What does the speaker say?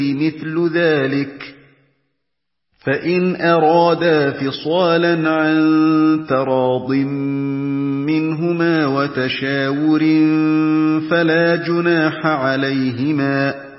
مثل ذلك فإن أرادا فصالا عن تراض منهما وتشاور فلا جناح عليهما